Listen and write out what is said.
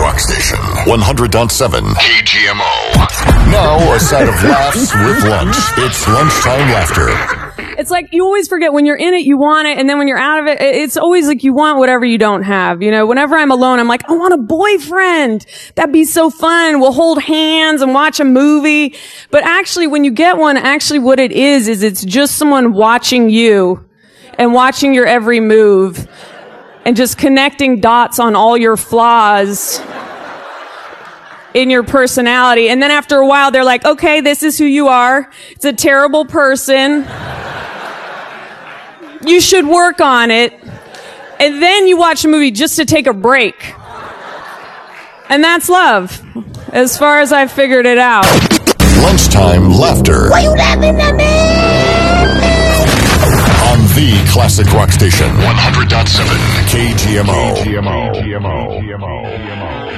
rock station. 100.7 KGMO. Now a side of laughs with lunch. It's lunchtime laughter. It's like you always forget when you're in it, you want it, and then when you're out of it, it's always like you want whatever you don't have. You know, whenever I'm alone, I'm like, I want a boyfriend. That'd be so fun. We'll hold hands and watch a movie. But actually, when you get one, actually what it is it's just someone watching you and watching your every move and just connecting dots on all your flaws in your personality. And then after a while, they're like, okay, this is who you are. It's a terrible person. You should work on it. And then you watch a movie just to take a break. And that's love, as far as I've figured it out. Lunchtime laughter. Why you laughing at me? On the classic rock station. 100.7 KGMO.